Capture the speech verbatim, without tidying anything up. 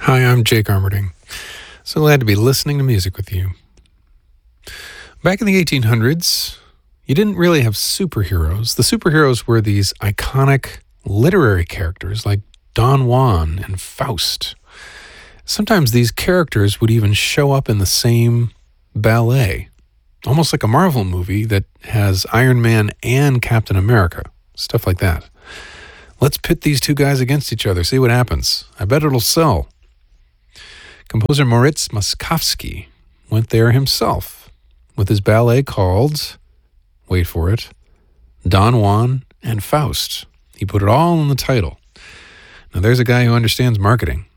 Hi, I'm Jake Armerding. So glad to be listening to music with you. Back in the eighteen hundreds, you didn't really have superheroes. The superheroes were these iconic literary characters like Don Juan and Faust. Sometimes these characters would even show up in the same ballet, almost like a Marvel movie that has Iron Man and Captain America, stuff like that. Let's pit these two guys against each other, see what happens. I bet it'll sell. Composer Moritz Moszkowski went there himself with his ballet called, wait for it, Don Juan and Faust. He put it all in the title. Now there's a guy who understands marketing.